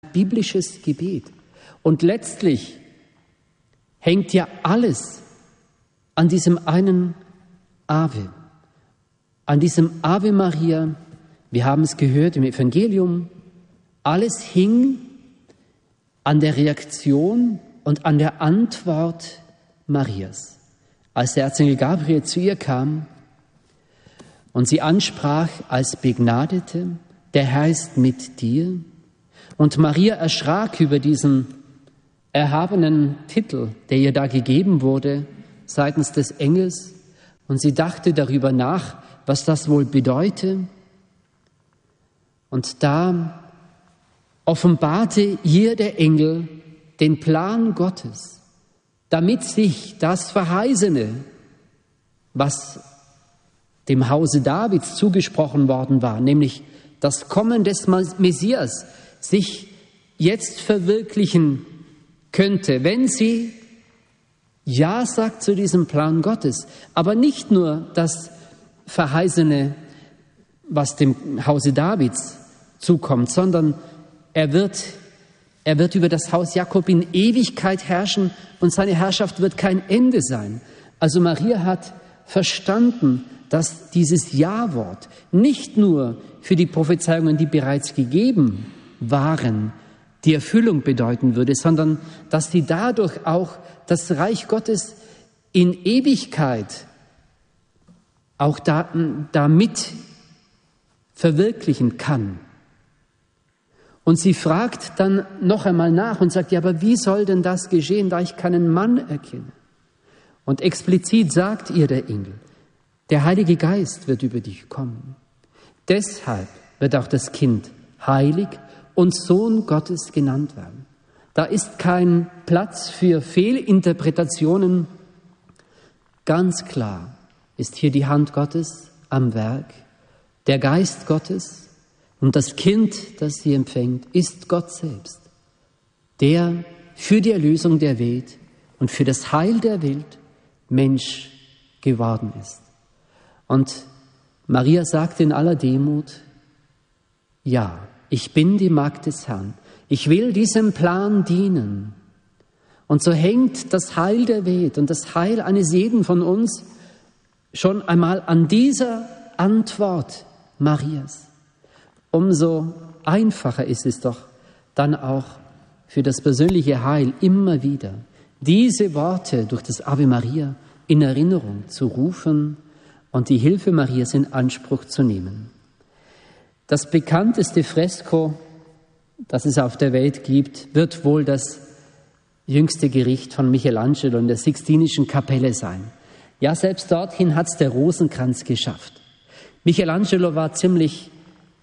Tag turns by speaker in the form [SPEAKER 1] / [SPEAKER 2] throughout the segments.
[SPEAKER 1] biblisches Gebet. Und letztlich hängt ja alles an diesem einen Ave, an diesem Ave Maria. Wir haben es gehört im Evangelium. Alles hing an der Reaktion und an der Antwort Marias. Als der Erzengel Gabriel zu ihr kam und sie ansprach als Begnadete, der Herr ist mit dir. Und Maria erschrak über diesen erhabenen Titel, der ihr da gegeben wurde seitens des Engels. Und sie dachte darüber nach, was das wohl bedeute. Und da offenbarte ihr der Engel den Plan Gottes, damit sich das Verheißene, was dem Hause Davids zugesprochen worden war, nämlich das Kommen des Messias, sich jetzt verwirklichen könnte, wenn sie Ja sagt zu diesem Plan Gottes. Aber nicht nur das Verheißene, was dem Hause Davids zukommt, sondern er wird über das Haus Jakob in Ewigkeit herrschen und seine Herrschaft wird kein Ende sein. Also Maria hat verstanden, dass dieses Ja-Wort nicht nur für die Prophezeiungen, die bereits gegeben waren, die Erfüllung bedeuten würde, sondern dass sie dadurch auch das Reich Gottes in Ewigkeit auch damit verwirklichen kann. Und sie fragt dann noch einmal nach und sagt, ja, aber wie soll denn das geschehen, da ich keinen Mann erkenne? Und explizit sagt ihr der Engel, der Heilige Geist wird über dich kommen. Deshalb wird auch das Kind heilig und Sohn Gottes genannt werden. Da ist kein Platz für Fehlinterpretationen. Ganz klar ist hier die Hand Gottes am Werk, der Geist Gottes und das Kind, das sie empfängt, ist Gott selbst, der für die Erlösung der Welt und für das Heil der Welt Mensch geworden ist. Und Maria sagt in aller Demut, ja, ich bin die Magd des Herrn. Ich will diesem Plan dienen. Und so hängt das Heil der Welt und das Heil eines jeden von uns schon einmal an dieser Antwort Marias. Umso einfacher ist es doch dann auch für das persönliche Heil immer wieder diese Worte durch das Ave Maria in Erinnerung zu rufen und die Hilfe Marias in Anspruch zu nehmen. Das bekannteste Fresko, das es auf der Welt gibt, wird wohl das jüngste Gericht von Michelangelo in der Sixtinischen Kapelle sein. Ja, selbst dorthin hat es der Rosenkranz geschafft. Michelangelo war ziemlich,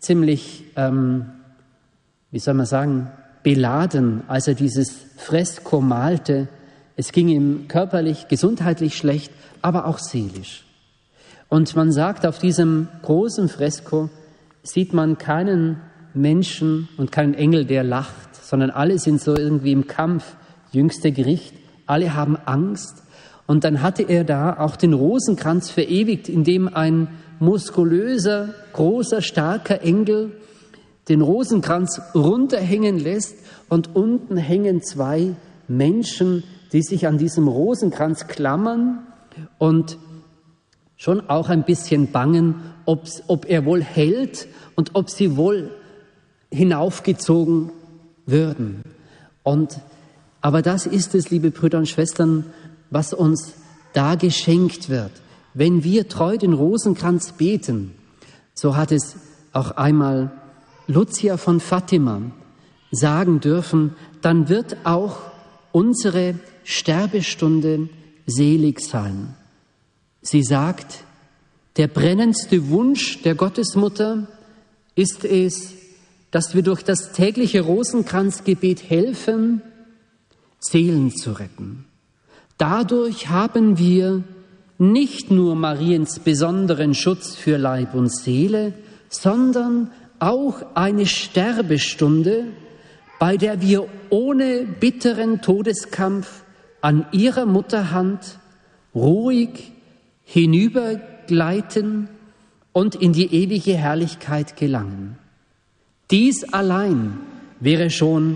[SPEAKER 1] beladen, als er dieses Fresko malte. Es ging ihm körperlich, gesundheitlich schlecht, aber auch seelisch. Und man sagt, auf diesem großen Fresko sieht man keinen Menschen und keinen Engel, der lacht, sondern alle sind so irgendwie im Kampf, jüngste Gericht, alle haben Angst. Und dann hatte er da auch den Rosenkranz verewigt, indem ein muskulöser, großer, starker Engel den Rosenkranz runterhängen lässt und unten hängen zwei Menschen, die sich an diesem Rosenkranz klammern und schon auch ein bisschen bangen, ob er wohl hält und ob sie wohl hinaufgezogen würden. Aber das ist es, liebe Brüder und Schwestern, was uns da geschenkt wird. Wenn wir treu den Rosenkranz beten, so hat es auch einmal Lucia von Fatima sagen dürfen, dann wird auch unsere Sterbestunde selig sein. Sie sagt, der brennendste Wunsch der Gottesmutter ist es, dass wir durch das tägliche Rosenkranzgebet helfen, Seelen zu retten. Dadurch haben wir nicht nur Mariens besonderen Schutz für Leib und Seele, sondern auch eine Sterbestunde, bei der wir ohne bitteren Todeskampf an ihrer Mutterhand ruhig hinübergleiten und in die ewige Herrlichkeit gelangen. Dies allein wäre schon